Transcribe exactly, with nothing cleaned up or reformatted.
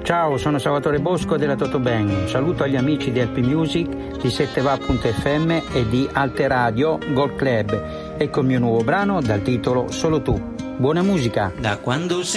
Ciao, sono Salvatore Bosco della Toto Bang. Un saluto agli amici di L P Music, di sette va punto effe emme e di Alte Radio Gold Club. Ecco il mio nuovo brano dal titolo Solo tu. Buona musica. Da quando